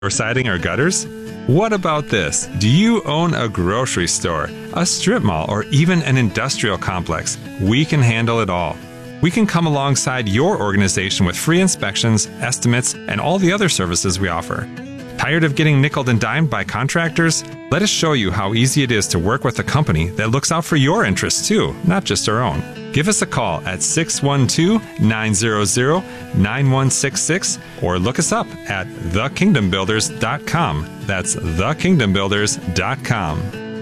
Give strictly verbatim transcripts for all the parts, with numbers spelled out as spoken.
or siding or gutters? What about this? Do you own a grocery store, a strip mall, or even an industrial complex? We can handle it all. We can come alongside your organization with free inspections, estimates, and all the other services we offer. Tired of getting nickeled and dimed by contractors? Let us show you how easy it is to work with a company that looks out for your interests too, not just our own. Give us a call at six one two, nine zero zero, nine one six six or look us up at the kingdom builders dot com. That's the kingdom builders dot com.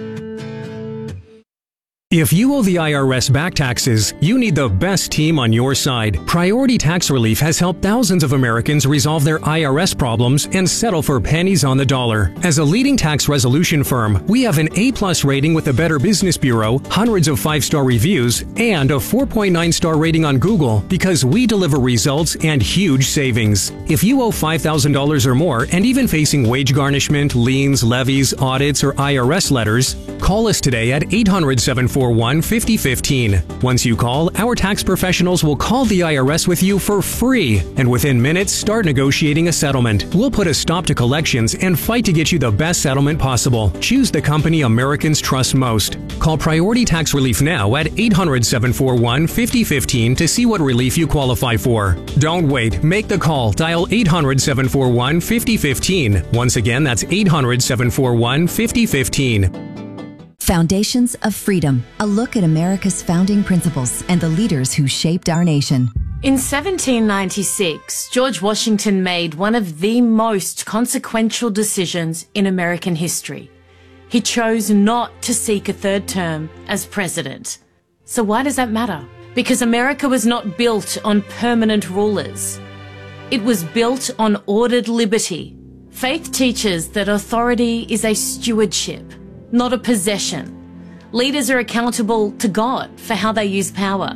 If you owe the I R S back taxes, you need the best team on your side. Priority Tax Relief has helped thousands of Americans resolve their I R S problems and settle for pennies on the dollar. As a leading tax resolution firm, we have an A-plus rating with the Better Business Bureau, hundreds of five-star reviews, and a four point nine star rating on Google because we deliver results and huge savings. If you owe five thousand dollars or more and even facing wage garnishment, liens, levies, audits, or I R S letters, call us today at eight hundred, seven four one, five oh one five. Once you call, our tax professionals will call the I R S with you for free, and within minutes start negotiating a settlement. We'll put a stop to collections and fight to get you the best settlement possible. Choose the company Americans trust most. Call Priority Tax Relief now at eight hundred, seven four one, five oh one five to see what relief you qualify for. Don't wait. Make the call. Dial eight hundred, seven four one, five oh one five. Once again, that's eight hundred, seven four one, five oh one five. Foundations of Freedom, a look at America's founding principles and the leaders who shaped our nation. In seventeen ninety-six, George Washington made one of the most consequential decisions in American history. He chose not to seek a third term as president. So why does that matter? Because America was not built on permanent rulers. It was built on ordered liberty. Faith teaches that authority is a stewardship, not a possession. Leaders are accountable to God for how they use power.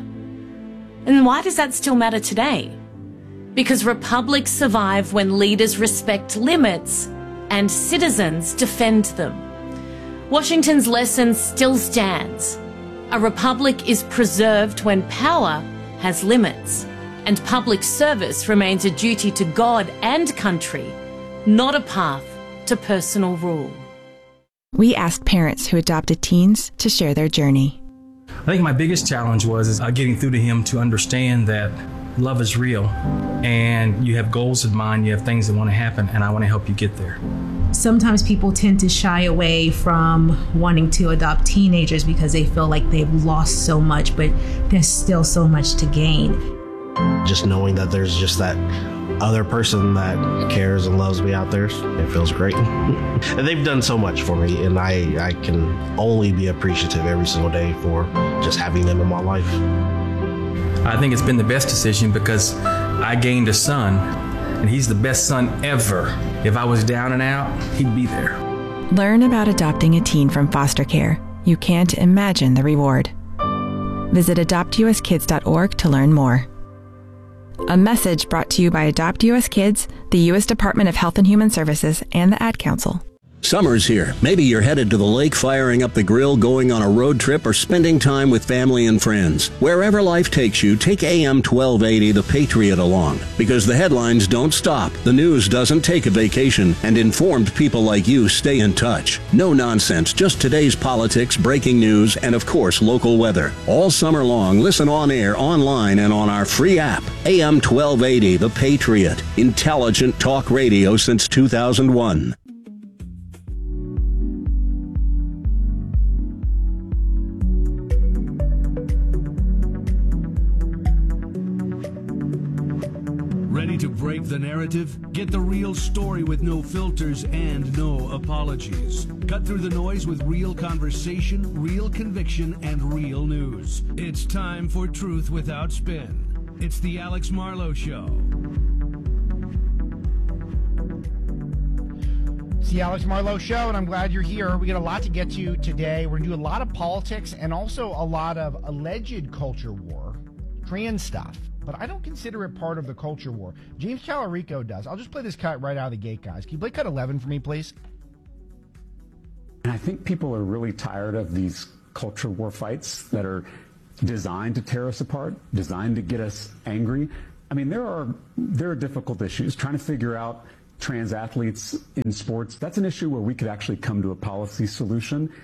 And why does that still matter today? Because republics survive when leaders respect limits and citizens defend them. Washington's lesson still stands. A republic is preserved when power has limits, and public service remains a duty to God and country, not a path to personal rule. We asked parents who adopted teens to share their journey. I think my biggest challenge was is, uh, getting through to him to understand that love is real and you have goals in mind, you have things that want to happen, and I want to help you get there. Sometimes people tend to shy away from wanting to adopt teenagers because they feel like they've lost so much, but there's still so much to gain. Just knowing that there's just that other person that cares and loves me out there, it feels great. And they've done so much for me, and I, I can only be appreciative every single day for just having them in my life. I think it's been the best decision because I gained a son, and he's the best son ever. If I was down and out, he'd be there. Learn about adopting a teen from foster care. You can't imagine the reward. Visit adopt u s kids dot org to learn more. A message brought to you by Adopt U S Kids, the U S Department of Health and Human Services, and the Ad Council. Summer's here. Maybe you're headed to the lake, firing up the grill, going on a road trip, or spending time with family and friends. Wherever life takes you, take A M twelve eighty The Patriot along. Because the headlines don't stop, the news doesn't take a vacation, and informed people like you stay in touch. No nonsense, just today's politics, breaking news, and of course, local weather. All summer long, listen on air, online, and on our free app. A M twelve eighty The Patriot. Intelligent talk radio since two thousand one. Ready to break the narrative? Get the real story with no filters and no apologies. Cut through the noise with real conversation, real conviction, and real news. It's time for Truth Without Spin. It's the Alex Marlow Show. It's the Alex Marlow Show, and I'm glad you're here. We got a lot to get to today. We're going to do a lot of politics and also a lot of alleged culture war, trans stuff. But I don't consider it part of the culture war. James Calorico does. I'll just play this cut right out of the gate, guys. Can you play cut eleven for me, please? And I think people are really tired of these culture war fights that are designed to tear us apart, designed to get us angry. I mean, there are there are difficult issues. Trying to figure out trans athletes in sports, that's an issue where we could actually come to a policy solution.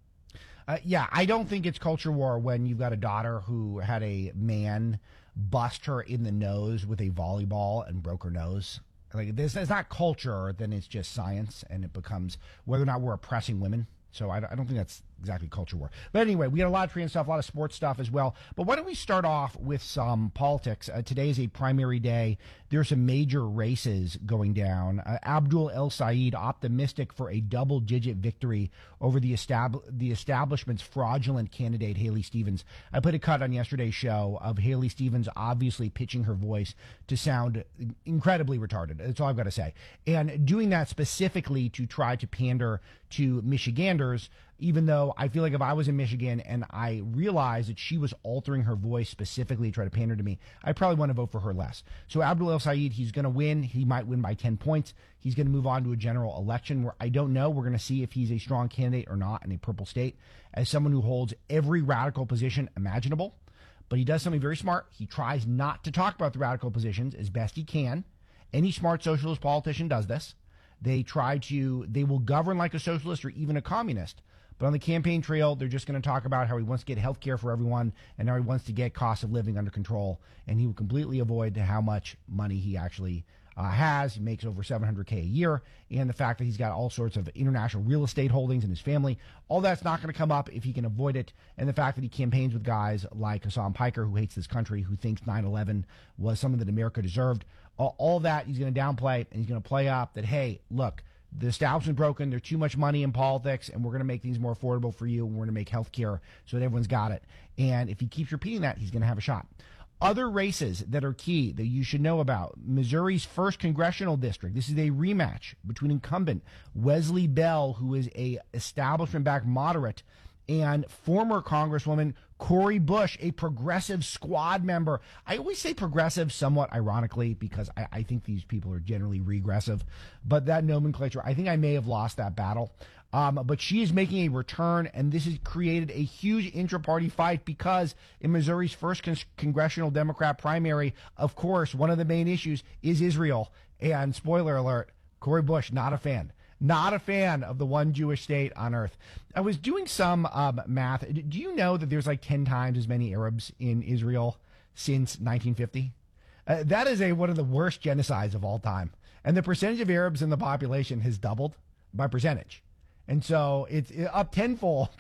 Uh, yeah, I don't think it's culture war when you've got a daughter who had a man bust her in the nose with a volleyball and broke her nose. Like, this is not culture, then it's just science, and it becomes whether or not we're oppressing women. So I, I don't think that's exactly culture war. But anyway, we got a lot of trans stuff, a lot of sports stuff as well. But why don't we start off with some politics? Uh, today is a primary day. There's some major races going down. Uh, Abdul El Sayed optimistic for a double-digit victory over the, estab- the establishment's fraudulent candidate, Haley Stevens. I put a cut on yesterday's show of Haley Stevens obviously pitching her voice to sound incredibly retarded. That's all I've got to say. And doing that specifically to try to pander to Michiganders, even though I feel like if I was in Michigan and I realized that she was altering her voice specifically to try to pander to me, I probably want to vote for her less. So Abdul El Sayed, he's going to win. He might win by ten points. He's going to move on to a general election where I don't know. We're going to see if he's a strong candidate or not in a purple state. As someone who holds every radical position imaginable, but he does something very smart. He tries not to talk about the radical positions as best he can. Any smart socialist politician does this. They try to, they will govern like a socialist or even a communist. But on the campaign trail, they're just going to talk about how he wants to get health care for everyone and how he wants to get cost of living under control. And he will completely avoid how much money he actually uh, has. He makes over seven hundred K a year. And the fact that he's got all sorts of international real estate holdings in his family. All that's not going to come up if he can avoid it. And the fact that he campaigns with guys like Hassan Piker, who hates this country, who thinks nine eleven was something that America deserved. All, all that he's going to downplay, and he's going to play up that, hey, look, the establishment's broken. There's too much money in politics, and we're going to make things more affordable for you. And we're going to make health care so that everyone's got it. And if he keeps repeating that, he's going to have a shot. Other races that are key that you should know about. Missouri's first congressional district. This is a rematch between incumbent Wesley Bell, who is a establishment-backed moderate, and former Congresswoman Cori Bush, a progressive squad member. I always say progressive somewhat ironically because I, I think these people are generally regressive. But that nomenclature, I think I may have lost that battle. Um, but she is making a return, and this has created a huge intra-party fight because in Missouri's first con- congressional Democrat primary, of course, one of the main issues is Israel. And spoiler alert, Cori Bush, not a fan. Not a fan of the one Jewish state on earth. I was doing some um, math. Do you know that there's like ten times as many Arabs in Israel since nineteen fifty? Uh, that is a one of the worst genocides of all time. And the percentage of Arabs in the population has doubled by percentage. And so it's up tenfold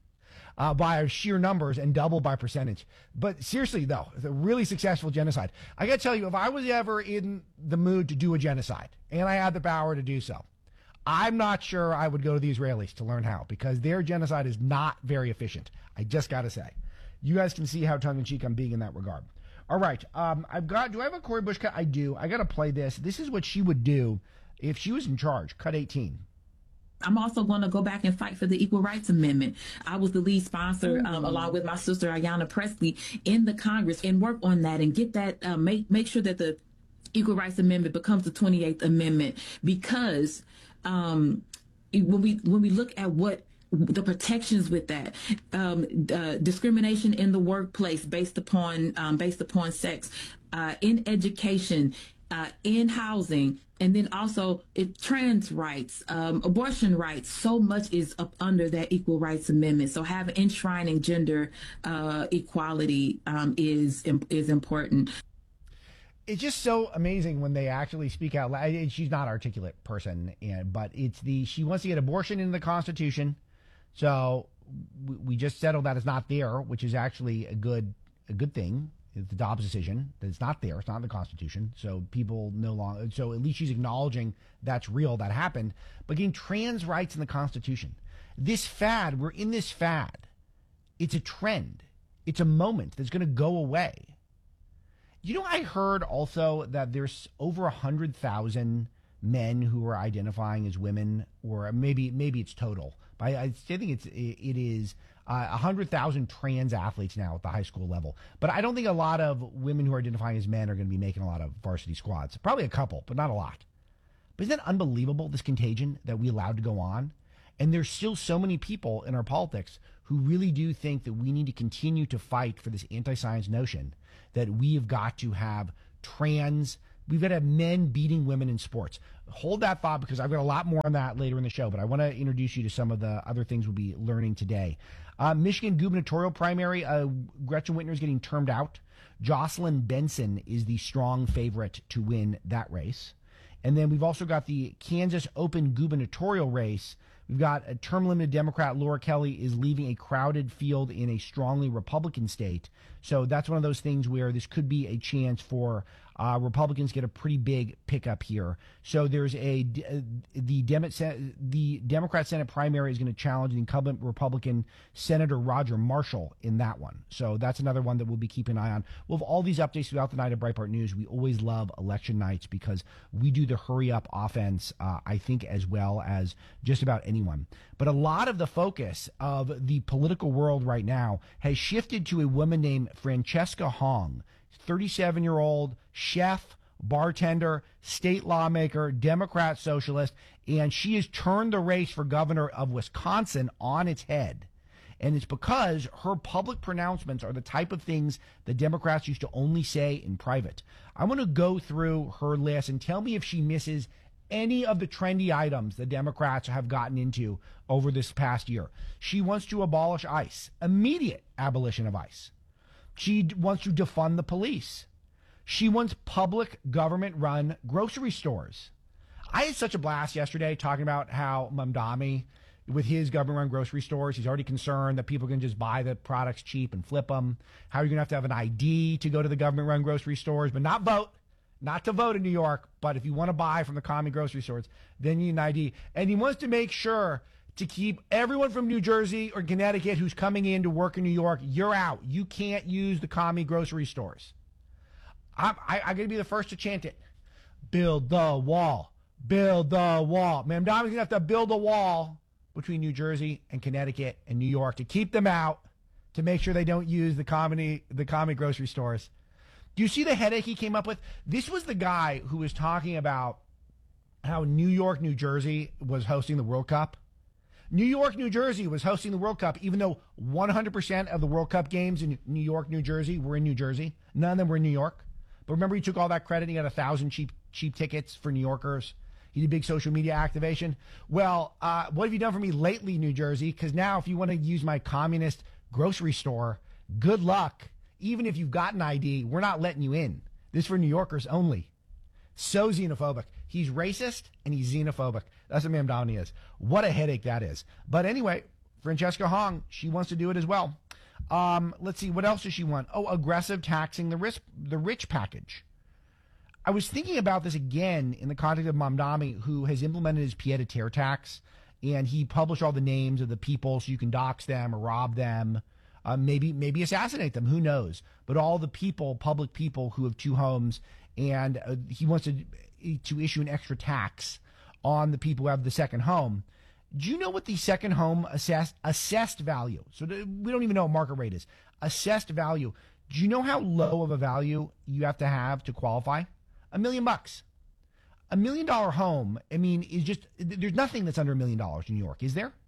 uh, by sheer numbers and double by percentage. But seriously, though, it's a really successful genocide. I got to tell you, if I was ever in the mood to do a genocide and I had the power to do so, I'm not sure I would go to the Israelis to learn how, because their genocide is not very efficient. I just got to say. You guys can see how tongue-in-cheek I'm being in that regard. All right. Um, I've got, do I have a Cori Bush cut? I do. I got to play this. This is what she would do if she was in charge. Cut eighteen. I'm also going to go back and fight for the Equal Rights Amendment. I was the lead sponsor, um, along with my sister, Ayanna Pressley, in the Congress, and work on that and get that, uh, make, make sure that the Equal Rights Amendment becomes the twenty-eighth Amendment, because um, when we when we look at what the protections with that, um, uh, discrimination in the workplace based upon um, based upon sex, uh, in education, uh, in housing, and then also it, trans rights, um, abortion rights. So much is up under that Equal Rights Amendment. So having enshrining gender uh, equality um, is is important. It's just so amazing when they actually speak out loud. She's not an articulate person, but it's the, she wants to get abortion into the Constitution. So we just settled that it's not there, which is actually a good, a good thing. It's the Dobbs decision that it's not there. It's not in the Constitution. So people no longer, so at least she's acknowledging that's real, that happened. But getting trans rights in the Constitution, this fad, we're in this fad. It's a trend. It's a moment that's going to go away. You know, I heard also that there's over one hundred thousand men who are identifying as women, or maybe maybe it's total. But I, I think it's it is uh, one hundred thousand trans athletes now at the high school level. But I don't think a lot of women who are identifying as men are going to be making a lot of varsity squads. Probably a couple, but not a lot. But isn't that unbelievable, this contagion that we allowed to go on? And there's still so many people in our politics who really do think that we need to continue to fight for this anti-science notion that we have got to have trans, we've got to have men beating women in sports. Hold that thought because I've got a lot more on that later in the show, but I want to introduce you to some of the other things we'll be learning today. Uh, Michigan gubernatorial primary, uh, Gretchen Whitmer is getting termed out. Jocelyn Benson is the strong favorite to win that race. And then we've also got the Kansas open gubernatorial race. We've got a term-limited Democrat, Laura Kelly, is leaving a crowded field in a strongly Republican state. So that's one of those things where this could be a chance for uh, Republicans get a pretty big pickup here. So there's a the Dem- the Democrat Senate primary is going to challenge the incumbent Republican Senator Roger Marshall in that one. So that's another one that we'll be keeping an eye on. We'll have all these updates throughout the night at Breitbart News. We always love election nights because we do the hurry up offense, uh, I think, as well as just about anyone. But a lot of the focus of the political world right now has shifted to a woman named Francesca Hong, thirty-seven-year-old chef, bartender, state lawmaker, Democrat socialist, and she has turned the race for governor of Wisconsin on its head. And it's because her public pronouncements are the type of things the Democrats used to only say in private. I want to go through her list and tell me if she misses any of the trendy items the Democrats have gotten into over this past year. She wants to abolish ICE, immediate abolition of ICE. She wants to defund the police. She wants public government-run grocery stores. I had such a blast yesterday talking about how Mamdani, with his government-run grocery stores, he's already concerned that people can just buy the products cheap and flip them. How you're going to have to have an I D to go to the government-run grocery stores, but not vote. Not to vote in New York, but if you want to buy from the commie grocery stores, then you need an I D. And he wants to make sure to keep everyone from New Jersey or Connecticut who's coming in to work in New York, you're out. You can't use the commie grocery stores. I'm, I, I'm going to be the first to chant it. Build the wall. Build the wall. Mamdani's going to have to build a wall between New Jersey and Connecticut and New York to keep them out, to make sure they don't use the commie, the commie grocery stores. Do you see the headache he came up with? This was the guy who was talking about how New York, New Jersey was hosting the World Cup. New York, New Jersey was hosting the World Cup, even though one hundred percent of the World Cup games in New York, New Jersey were in New Jersey. None of them were in New York. But remember, he took all that credit. He got a thousand cheap cheap tickets for New Yorkers. He did big social media activation. Well, uh, what have you done for me lately, New Jersey? Because now if you want to use my communist grocery store, good luck. Even if you've got an I D, we're not letting you in. This is for New Yorkers only. So xenophobic. He's racist and he's xenophobic. That's what Mamdani is. What a headache that is. But anyway, Francesca Hong, she wants to do it as well. Um, let's see, what else does she want? Oh, aggressive taxing the rich, the rich package. I was thinking about this again in the context of Mamdani, who has implemented his pied-à-terre tax, and he published all the names of the people so you can dox them or rob them. Uh, maybe maybe assassinate them. Who knows? But all the people, public people who have two homes, and uh, he wants to to issue an extra tax on the people who have the second home. Do you know what the second home assessed assessed value? So we don't even know what market rate is. Assessed value. Do you know how low of a value you have to have to qualify? A million bucks. A million dollar home. I mean, is just there's nothing that's under a million dollars in New York, is there?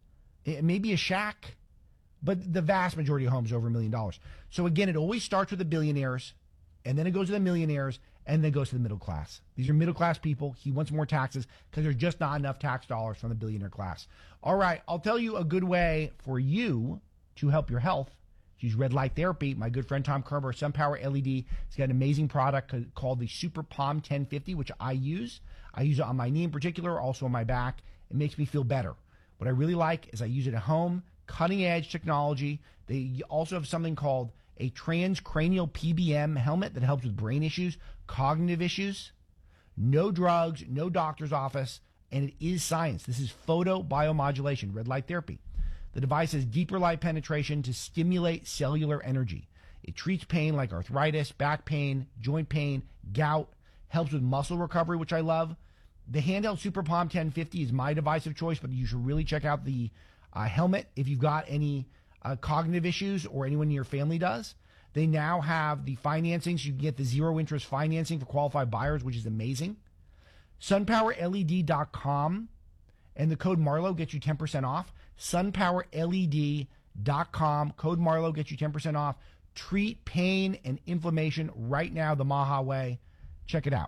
It may be a shack. But the vast majority of homes are over a million dollars. So again, it always starts with the billionaires, and then it goes to the millionaires, and then it goes to the middle class. These are middle class people. He wants more taxes because there's just not enough tax dollars from the billionaire class. All right, I'll tell you a good way for you to help your health. Use red light therapy. My good friend Tom Kerber, SunPower L E D, he's got an amazing product called the Super Palm ten fifty, which I use. I use it on my knee in particular, also on my back. It makes me feel better. What I really like is I use it at home. Cutting edge technology. They also have something called a transcranial P B M helmet that helps with brain issues, cognitive issues. No drugs, no doctor's office, and it is science. This is photobiomodulation, red light therapy. The device has deeper light penetration to stimulate cellular energy. It treats pain like arthritis, back pain, joint pain, gout, helps with muscle recovery, which I love. The handheld Super Palm ten fifty is my device of choice, but you should really check out the Uh, helmet if you've got any uh, cognitive issues or anyone in your family does. They now have the financing, so you can get the zero interest financing for qualified buyers, which is amazing. sun power L E D dot com and the code Marlowe gets you ten percent off. sun power L E D dot com, code Marlowe gets you ten percent off. Treat pain and inflammation right now the Maha way. Check it out.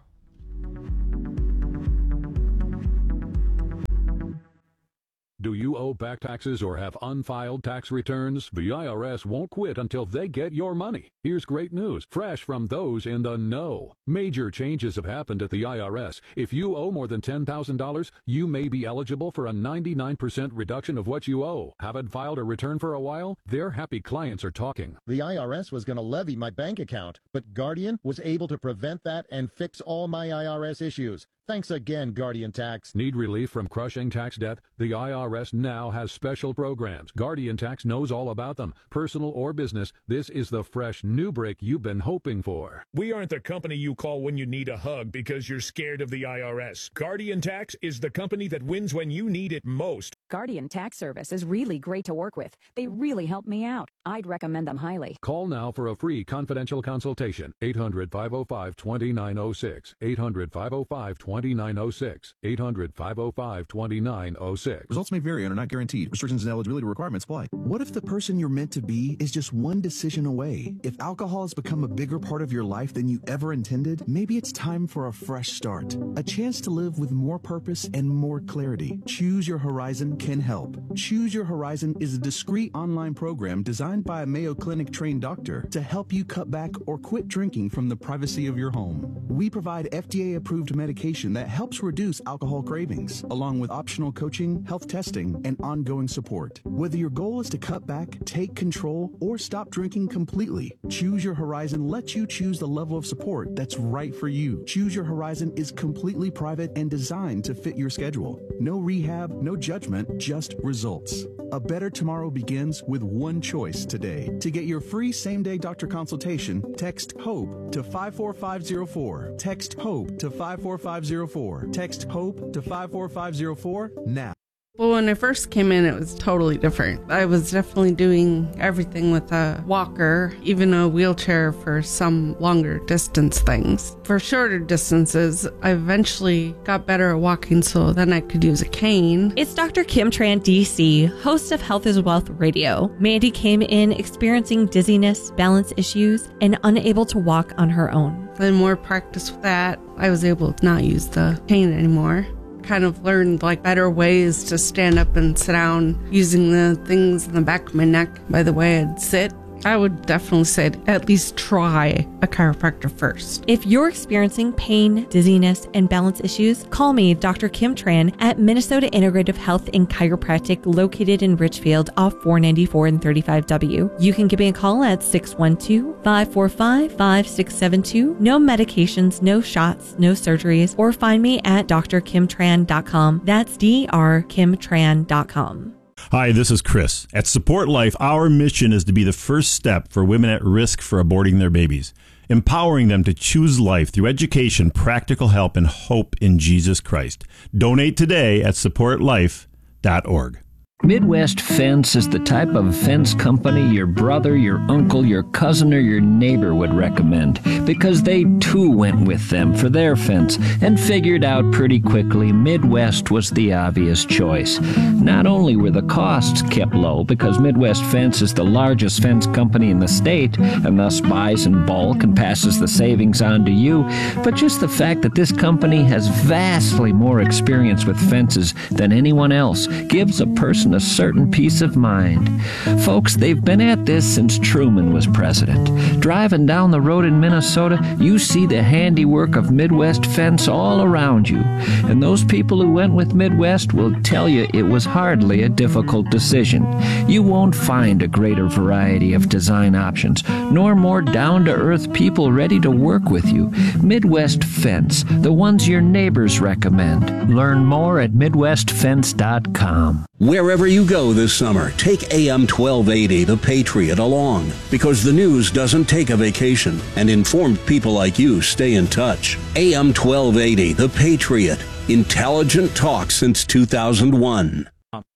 Do you owe back taxes or have unfiled tax returns? The I R S won't quit until they get your money. Here's great news, fresh from those in the know. Major changes have happened at the I R S. If you owe more than ten thousand dollars, you may be eligible for a ninety-nine percent reduction of what you owe. Haven't filed a return for a while? Their happy clients are talking. The I R S was going to levy my bank account, but Guardian was able to prevent that and fix all my I R S issues. Thanks again, Guardian Tax. Need relief from crushing tax debt? The I R S now has special programs. Guardian Tax knows all about them. Personal or business, this is the fresh new break you've been hoping for. We aren't the company you call when you need a hug because you're scared of the I R S. Guardian Tax is the company that wins when you need it most. Guardian Tax Service is really great to work with. They really helped me out. I'd recommend them highly. Call now for a free confidential consultation. eight hundred, five oh five, two nine oh six. eight hundred, five oh five, two nine oh six. eight hundred, five oh five, two nine oh six. Results may vary and are not guaranteed. Restrictions and eligibility requirements apply. What if the person you're meant to be is just one decision away? If alcohol has become a bigger part of your life than you ever intended, maybe it's time for a fresh start. A chance to live with more purpose and more clarity. Choose Your Horizon can help. Choose Your Horizon is a discreet online program designed by a Mayo Clinic trained doctor to help you cut back or quit drinking from the privacy of your home. We provide F D A approved medication that helps reduce alcohol cravings, along with optional coaching, health testing, and ongoing support. Whether your goal is to cut back, take control, or stop drinking completely, Choose Your Horizon lets you choose the level of support that's right for you. Choose Your Horizon is completely private and designed to fit your schedule. No rehab, no judgment, just results. A better tomorrow begins with one choice today. To get your free same-day doctor consultation, text HOPE to five four five zero four. Text HOPE to five four five zero four. Text HOPE to five four five zero four now. Well, when I first came in, it was totally different. I was definitely doing everything with a walker, even a wheelchair for some longer distance things. For shorter distances, I eventually got better at walking, so then I could use a cane. It's Doctor Kim Tran, D C, host of Health is Wealth Radio. Mandy came in experiencing dizziness, balance issues, and unable to walk on her own. Then more practice with that, I was able to not use the cane anymore. Kind of learned like better ways to stand up and sit down using the things in the back of my neck by the way I'd sit. I would definitely say at least try a chiropractor first. If you're experiencing pain, dizziness, and balance issues, call me, Doctor Kim Tran, at Minnesota Integrative Health and Chiropractic, located in Richfield off four ninety-four and thirty-five W. You can give me a call at six one two, five four five, five six seven two. No medications, no shots, no surgeries, or find me at D R kim tran dot com. That's D R kim tran dot com. Hi, this is Chris. At Support Life, our mission is to be the first step for women at risk for aborting their babies, empowering them to choose life through education, practical help, and hope in Jesus Christ. Donate today at support life dot org. Midwest Fence is the type of fence company your brother, your uncle, your cousin, or your neighbor would recommend, because they too went with them for their fence and figured out pretty quickly Midwest was the obvious choice. Not only were the costs kept low, because Midwest Fence is the largest fence company in the state and thus buys in bulk and passes the savings on to you, but just the fact that this company has vastly more experience with fences than anyone else gives a person a certain peace of mind. Folks, they've been at this since Truman was president. Driving down the road in Minnesota, you see the handiwork of Midwest Fence all around you. And those people who went with Midwest will tell you it was hardly a difficult decision. You won't find a greater variety of design options, nor more down-to-earth people ready to work with you. Midwest Fence, the ones your neighbors recommend. Learn more at midwest fence dot com. Wherever you go this summer, take A M twelve eighty, The Patriot, along, because the news doesn't take a vacation, and informed people like you stay in touch. A M twelve eighty, The Patriot, intelligent talk since two thousand one.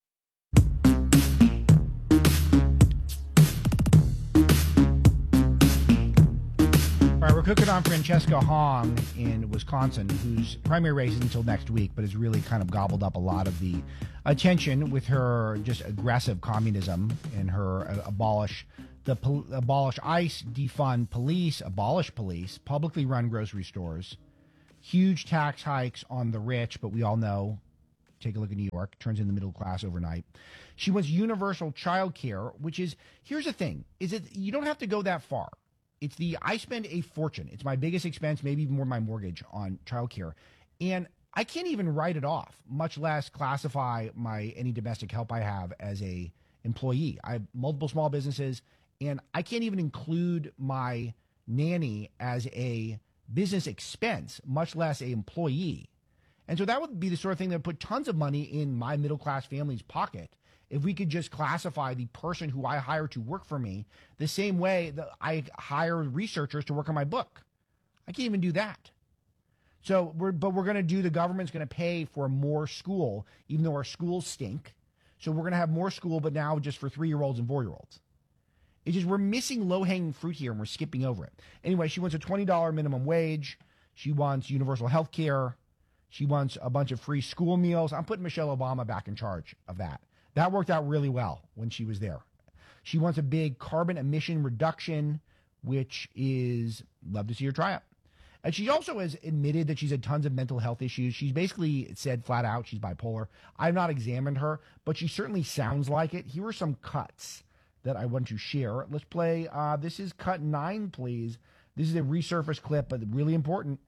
We're cooking on Francesca Hong in Wisconsin, whose primary race is until next week, but has really kind of gobbled up a lot of the attention with her just aggressive communism and her uh, abolish the pol- abolish ICE, defund police, abolish police, publicly run grocery stores, huge tax hikes on the rich, but we all know, take a look at New York, turns in the middle class overnight. She wants universal child care, which is, here's the thing, is that you don't have to go that far. It's the, I spend a fortune. It's my biggest expense, maybe even more my mortgage on child care. And I can't even write it off, much less classify my any domestic help I have as a employee. I have multiple small businesses, and I can't even include my nanny as a business expense, much less a employee. And so that would be the sort of thing that would put tons of money in my middle class family's pocket if we could just classify the person who I hire to work for me the same way that I hire researchers to work on my book. I can't even do that. So we're, but we're going to do, the government's going to pay for more school, even though our schools stink. So we're going to have more school, but now just for three-year-olds and four-year-olds. It's just, we're missing low-hanging fruit here, and we're skipping over it. Anyway, she wants a twenty dollars minimum wage. She wants universal health care. She wants a bunch of free school meals. I'm putting Michelle Obama back in charge of that. That worked out really well when she was there. She wants a big carbon emission reduction, which is, love to see her try it. And she also has admitted that she's had tons of mental health issues. She's basically said flat out she's bipolar. I've not examined her, but she certainly sounds like it. Here are some cuts that I want to share. Let's play. Uh, this is cut nine, please. This is a resurfaced clip, but really important.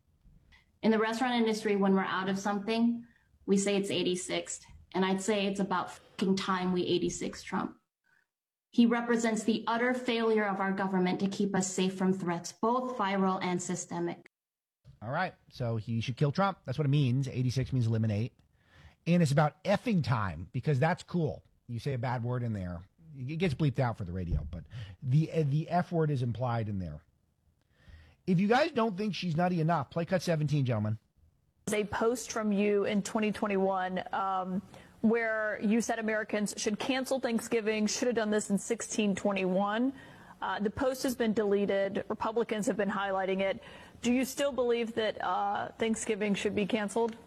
In the restaurant industry, when we're out of something, we say it's eighty-sixth. And I'd say it's about fucking time we eighty-six Trump. He represents the utter failure of our government to keep us safe from threats, both viral and systemic. All right. So he should kill Trump. That's what it means. eighty-six means eliminate. And it's about effing time, because that's cool. You say a bad word in there. It gets bleeped out for the radio, but the the F word is implied in there. If you guys don't think she's nutty enough, play cut seventeen, gentlemen. A post from you in twenty twenty-one um, where you said Americans should cancel Thanksgiving, should have done this in sixteen twenty-one. Uh, the post has been deleted. Republicans have been highlighting it. Do you still believe that uh, Thanksgiving should be canceled?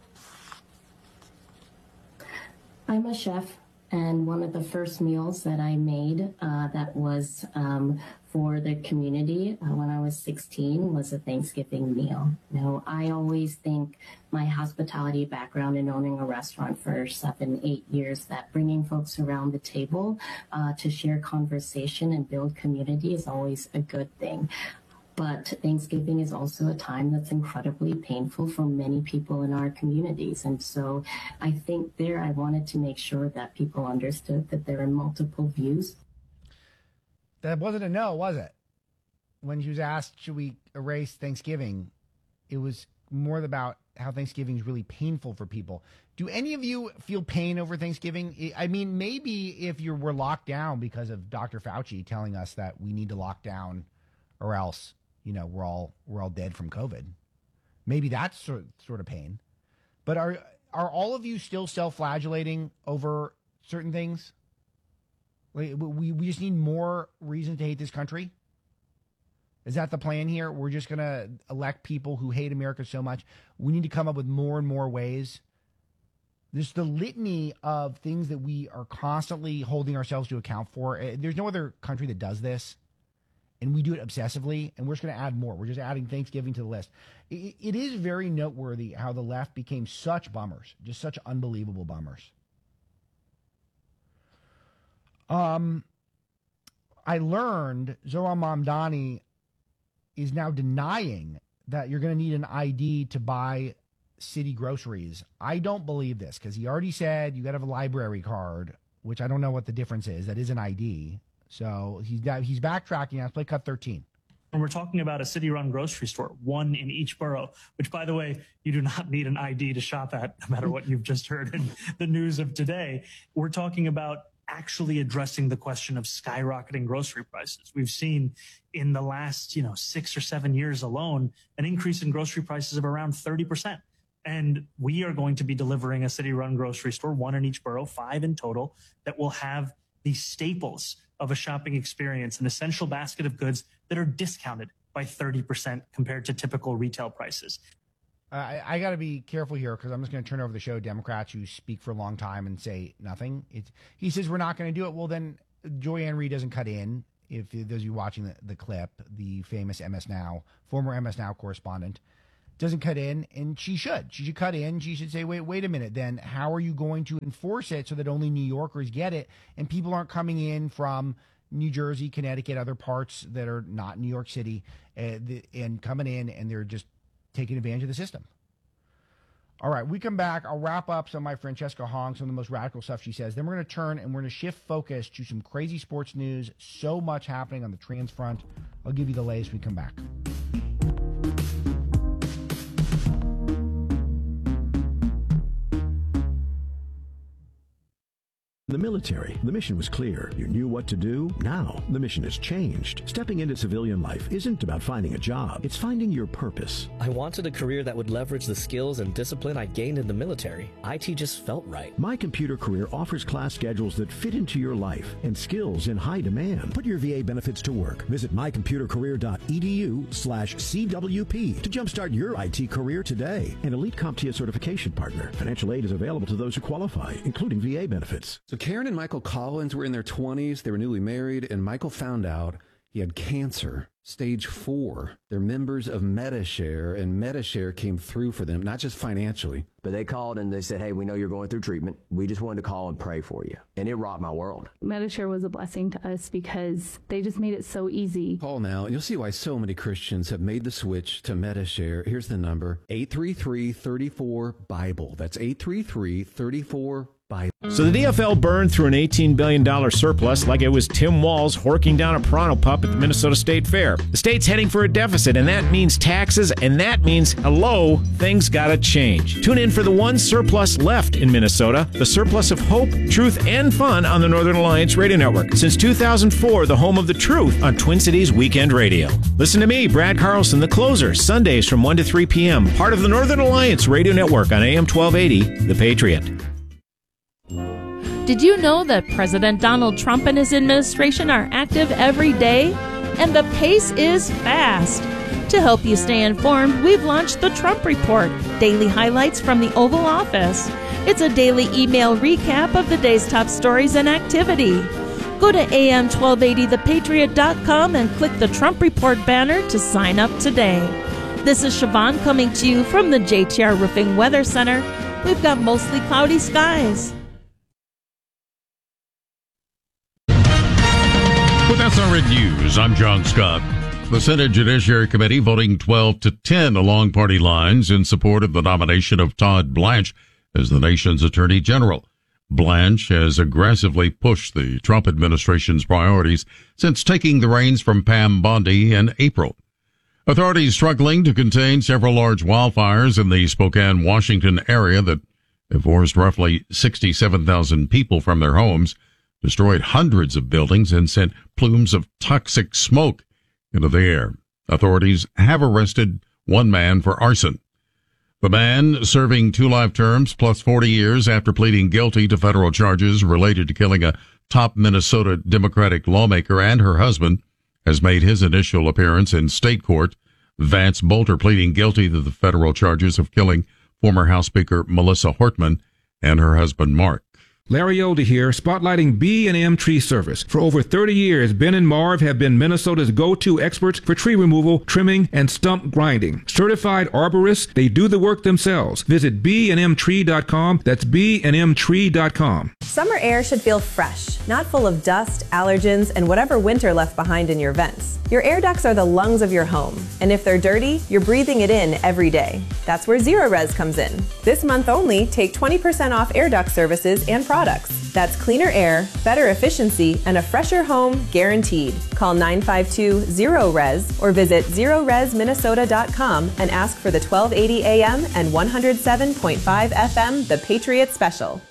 I'm a chef, and one of the first meals that I made uh, that was um, for the community uh, when I was sixteen was a Thanksgiving meal. Now, I always think my hospitality background in owning a restaurant for seven, eight years, that bringing folks around the table uh, to share conversation and build community is always a good thing. But Thanksgiving is also a time that's incredibly painful for many people in our communities. And so I think there I wanted to make sure that people understood that there are multiple views. That wasn't a no, was it? When she was asked, should we erase Thanksgiving, it was more about how Thanksgiving is really painful for people. Do any of you feel pain over Thanksgiving? I mean, maybe if you were locked down because of Doctor Fauci telling us that we need to lock down or else, you know, we're all we're all dead from COVID. Maybe that's sort sort of pain. But are are all of you still self-flagellating over certain things? Like, we we just need more reason to hate this country? Is that the plan here? We're just going to elect people who hate America so much. We need to come up with more and more ways. There's the litany of things that we are constantly holding ourselves to account for. There's no other country that does this. And we do it obsessively, and we're just going to add more. We're just adding Thanksgiving to the list. It, it is very noteworthy how the left became such bummers, just such unbelievable bummers. Um, I learned Zohran Mamdani is now denying that you're going to need an I D to buy city groceries. I don't believe this, because he already said you got to have a library card, which I don't know what the difference is. That is an I D. So he's he's backtracking. Let's play cut thirteen. And we're talking about a city-run grocery store, one in each borough, which, by the way, you do not need an I D to shop at, no matter what you've just heard in the news of today. We're talking about actually addressing the question of skyrocketing grocery prices. We've seen in the last, you know, six or seven years alone, an increase in grocery prices of around thirty percent. And we are going to be delivering a city-run grocery store, one in each borough, five in total, that will have the staples of a shopping experience, an essential basket of goods that are discounted by thirty percent compared to typical retail prices. Uh, I, I got to be careful here, because I'm just going to turn over the show to Democrats who speak for a long time and say nothing. It's, he says we're not going to do it. Well, then Joy-Ann Reid doesn't cut in. If those of you watching the, the clip, the famous M S Now, former M S Now correspondent, doesn't cut in, and she should. She should cut in. She should say, wait, wait a minute, then how are you going to enforce it so that only New Yorkers get it and people aren't coming in from New Jersey, Connecticut, other parts that are not New York City, uh, the, and coming in and they're just taking advantage of the system. All right, we come back. I'll wrap up some of my Francesca Hong, some of the most radical stuff she says. Then we're going to turn and we're going to shift focus to some crazy sports news. So much happening on the trans front. I'll give you the latest when we come back. In the military, the mission was clear. You knew what to do. Now, the mission has changed. Stepping into civilian life isn't about finding a job. It's finding your purpose. I wanted a career that would leverage the skills and discipline I gained in the military. I T just felt right. My Computer Career offers class schedules that fit into your life and skills in high demand. Put your V A benefits to work. Visit mycomputercareer.edu slash CWP to jumpstart your I T career today. An Elite CompTIA certification partner. Financial aid is available to those who qualify, including V A benefits. So Karen and Michael Collins were in their twenties. They were newly married, and Michael found out he had cancer, stage four. They're members of Medi-Share, and Medi-Share came through for them, not just financially. But they called and they said, hey, we know you're going through treatment. We just wanted to call and pray for you. And it rocked my world. Medi-Share was a blessing to us because they just made it so easy. Call now, and you'll see why so many Christians have made the switch to Medi-Share. Here's the number, eight three three, three four, BIBLE. That's eight three three, three four, BIBLE. So the D F L burned through an eighteen billion dollars surplus like it was Tim Walz horking down a Pronto pup at the Minnesota State Fair. The state's heading for a deficit, and that means taxes, and that means, hello, things gotta change. Tune in for the one surplus left in Minnesota, the surplus of hope, truth, and fun on the Northern Alliance Radio Network. Since two thousand four, the home of the truth on Twin Cities Weekend Radio. Listen to me, Brad Carlson, the closer, Sundays from one to three p.m., part of the Northern Alliance Radio Network on A M twelve eighty, The Patriot. Did you know that President Donald Trump and his administration are active every day? And the pace is fast. To help you stay informed, we've launched the Trump Report, daily highlights from the Oval Office. It's a daily email recap of the day's top stories and activity. Go to A M twelve eighty the patriot dot com and click the Trump Report banner to sign up today. This is Siobhan coming to you from the J T R Roofing Weather Center. We've got mostly cloudy skies. With S R N News, I'm John Scott. The Senate Judiciary Committee voting twelve to ten along party lines in support of the nomination of Todd Blanche as the nation's Attorney General. Blanche has aggressively pushed the Trump administration's priorities since taking the reins from Pam Bondi in April. Authorities struggling to contain several large wildfires in the Spokane, Washington area that have forced roughly sixty-seven thousand people from their homes, destroyed hundreds of buildings, and sent plumes of toxic smoke into the air. Authorities have arrested one man for arson. The man, serving two life terms plus forty years after pleading guilty to federal charges related to killing a top Minnesota Democratic lawmaker and her husband, has made his initial appearance in state court. Vance Bolter pleading guilty to the federal charges of killing former House Speaker Melissa Hortman and her husband Mark. Larry Older here, spotlighting B and M Tree Service. For over thirty years, Ben and Marv have been Minnesota's go-to experts for tree removal, trimming, and stump grinding. Certified arborists, they do the work themselves. Visit B and M tree dot com. That's B and M tree dot com. Summer air should feel fresh, not full of dust, allergens, and whatever winter left behind in your vents. Your air ducts are the lungs of your home, and if they're dirty, you're breathing it in every day. That's where Zerorez comes in. This month only, take twenty percent off air duct services and products. That's cleaner air, better efficiency, and a fresher home guaranteed. Call nine five two, zero res or visit zero res minnesota dot com and ask for the twelve eighty A M and one oh seven point five F M The Patriot Special.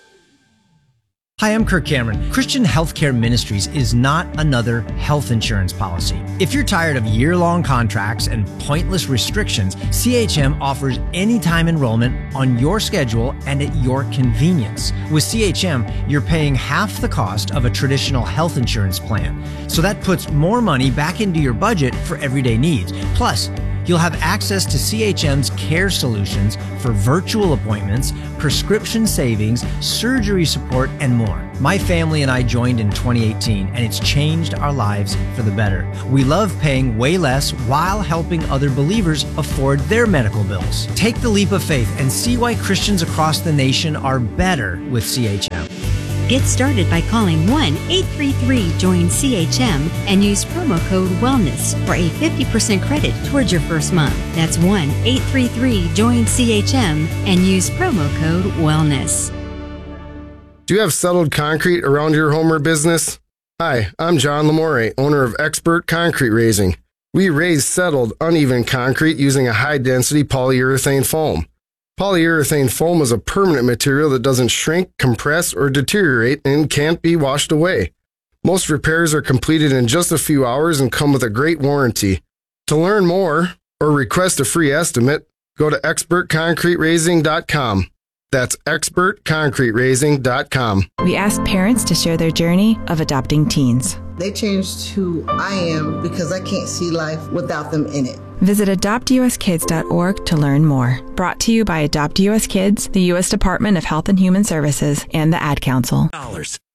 Hi, I'm Kirk Cameron. Christian Healthcare Ministries is not another health insurance policy. If you're tired of year-long contracts and pointless restrictions, C H M offers anytime enrollment on your schedule and at your convenience. With C H M, you're paying half the cost of a traditional health insurance plan. So that puts more money back into your budget for everyday needs. Plus, You'll have access to C H M's care solutions for virtual appointments, prescription savings, surgery support, and more. My family and I joined in twenty eighteen, and it's changed our lives for the better. We love paying way less while helping other believers afford their medical bills. Take the leap of faith and see why Christians across the nation are better with C H M. Get started by calling one eight three three join C H M and use promo code WELLNESS for a fifty percent credit towards your first month. That's one eight three three join C H M and use promo code WELLNESS. Do you have settled concrete around your home or business? Hi, I'm John Lamore, owner of Expert Concrete Raising. We raise settled, uneven concrete using a high-density polyurethane foam. Polyurethane foam is a permanent material that doesn't shrink, compress, or deteriorate and can't be washed away. Most repairs are completed in just a few hours and come with a great warranty. To learn more or request a free estimate, go to expert concrete raising dot com. That's expert concrete raising dot com. We asked parents to share their journey of adopting teens. They changed who I am because I can't see life without them in it. Visit adopt u s kids dot org to learn more. Brought to you by Adopt U S Kids, the U S Department of Health and Human Services, and the Ad Council. Dollars.